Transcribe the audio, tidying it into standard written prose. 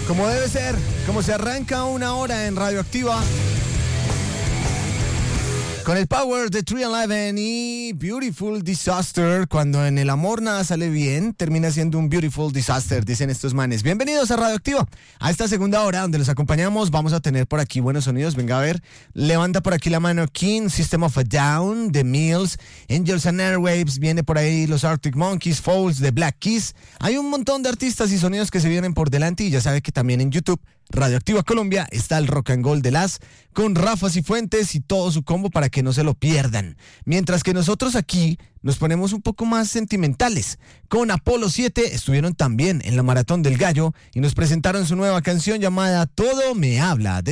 Como debe ser, como se arranca una hora en Radioactiva. Con el power de 311 y Beautiful Disaster. Cuando en el amor nada sale bien, termina siendo un beautiful disaster, dicen estos manes. Bienvenidos a Radioactiva. A esta segunda hora donde los acompañamos, vamos a tener por aquí buenos sonidos. Venga a ver, levanta por aquí la mano King, System of a Down, The Mills, Angels and Airwaves, viene por ahí los Arctic Monkeys, Falls, The Black Keys. Hay un montón de artistas y sonidos que se vienen por delante y ya sabe que también en YouTube Radioactiva Colombia está el Rock and Gold de Las con Rafa Cifuentes y todo su combo para que no se lo pierdan. Mientras que nosotros aquí nos ponemos un poco más sentimentales. Con Apolo 7 estuvieron también en la Maratón del Gallo y nos presentaron su nueva canción llamada Todo me habla.